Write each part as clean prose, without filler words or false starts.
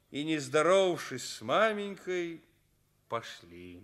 и, не здоровавшись с маменькой, пошли.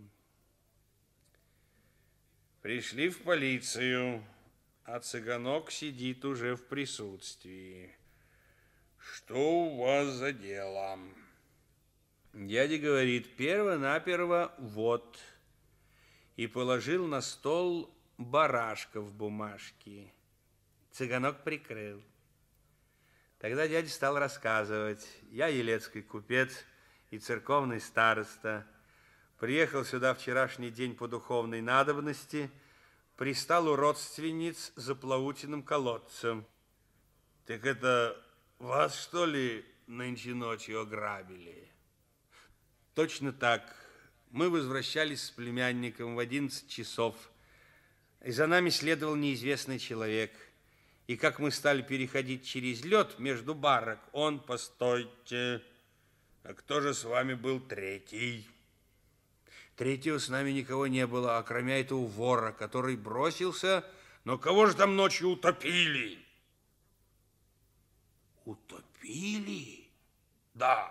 Пришли в полицию, а цыганок сидит уже в присутствии. Что у вас за дело? Дядя говорит, перво-наперво вот. И положил на стол барашка в бумажке. Цыганок прикрыл. Тогда дядя стал рассказывать. Я елецкий купец и церковный староста. Приехал сюда вчерашний день по духовной надобности. Пристал у родственниц за плавутиным колодцем. Так это вас, что ли, нынче ночью ограбили? Точно так. Мы возвращались с племянником в 11 часов, и за нами следовал неизвестный человек. И как мы стали переходить через лед между барок, он, постойте, а кто же с вами был третий? Третьего с нами никого не было, кроме этого вора, который бросился. Но кого же там ночью утопили? Утопили? Да.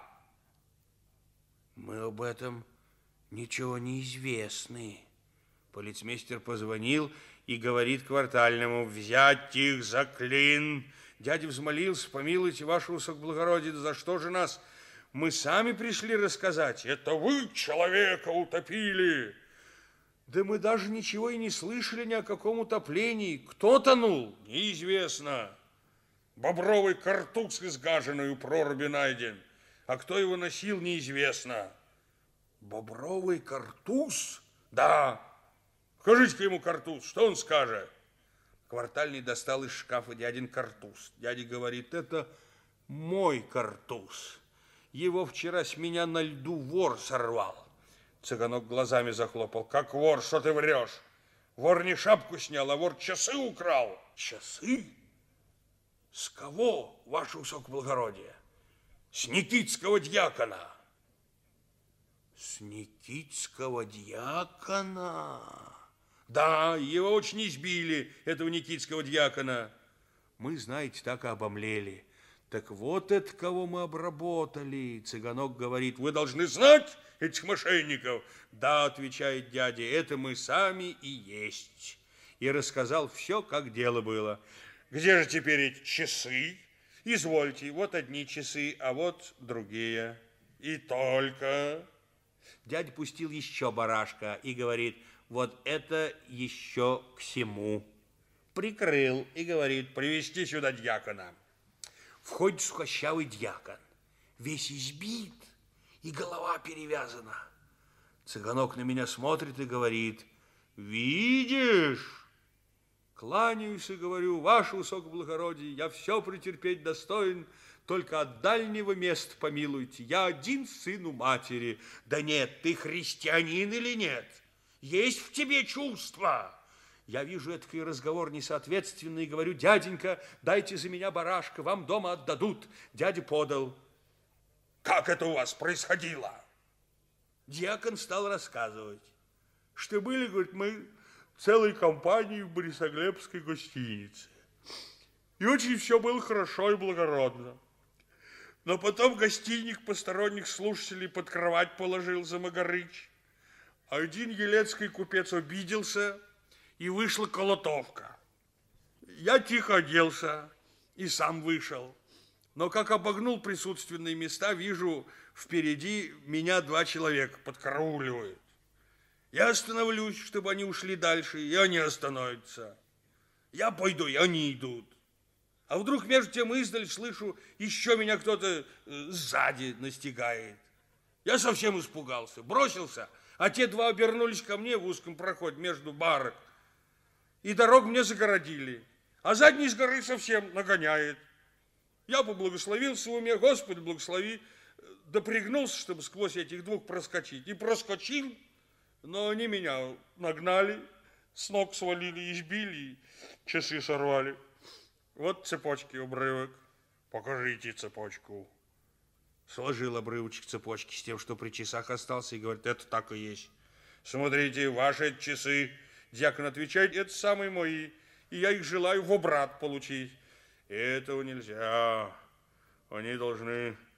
Мы об этом ничего не известны. Полицмейстер позвонил и говорит квартальному: взять их за клин. Дядя взмолился: помилуйте, ваше высокоблагородие, за что же нас? Мы сами пришли рассказать. Это вы человека утопили? Да мы даже ничего и не слышали ни о каком утоплении. Кто тонул? Неизвестно. Бобровый картуз изгаженный у проруби найден. А кто его носил, неизвестно. Бобровый картуз? Да. Скажите-ка ему картуз, что он скажет? Квартальный достал из шкафа дядин картуз. Дядя говорит: это мой картуз. Его вчера с меня на льду вор сорвал. Цыганок глазами захлопал. Как вор, что ты врешь? Вор не шапку снял, а вор часы украл. Часы? С кого, ваше высокоблагородие? С Никитского дьякона. С Никитского дьякона? Да, его очень избили, этого Никитского дьякона. Мы, знаете, так и обомлели. Так вот это кого мы обработали. Цыганок говорит: вы должны знать этих мошенников. Да, отвечает дядя, это мы сами и есть. И рассказал все, как дело было. Где же теперь эти часы? Извольте, вот одни часы, а вот другие. И только... Дядя пустил еще барашка и говорит: вот это еще к сему. Прикрыл и говорит: привести сюда дьякона. Входит сухощавый дьякон, весь избит, и голова перевязана. Цыганок на меня смотрит и говорит: видишь? Кланяюсь и говорю: ваше высокоблагородие, я все претерпеть достоин, только от дальнего места помилуйте. Я один сын у матери. Да нет, ты христианин или нет? Есть в тебе чувства? Я вижу этот разговор несоответственный и говорю: дяденька, дайте за меня барашка, вам дома отдадут. Дядя подал. Как это у вас происходило? Дьякон стал рассказывать, что были, говорит, мы целой компанией в Борисоглебской гостинице. И очень все было хорошо и благородно. Но потом гостиник посторонних слушателей под кровать положил Замагарыч. Один елецкий купец обиделся, и вышла колотовка. Я тихо оделся и сам вышел. Но как обогнул присутственные места, вижу, впереди меня два человека подкарауливают. Я остановлюсь, чтобы они ушли дальше, и они остановятся. Я пойду, и они идут. А вдруг между тем издаль слышу, еще меня кто-то сзади настигает. Я совсем испугался, бросился, а те два обернулись ко мне в узком проходе между барок. И дорогу мне загородили, а задний с горы совсем нагоняет. Я поблагословился в уме: Господи, благослови, да пригнулся, чтобы сквозь этих двух проскочить. И проскочил, но они меня нагнали, с ног свалили, избили, часы сорвали. Вот цепочки, обрывок. Покажите цепочку. Сложил обрывочек цепочки с тем, что при часах остался, и говорит: это так и есть. Смотрите, ваши часы. Дьякон отвечает: это самые мои, и я их желаю в обрат получить. Этого нельзя. Они должны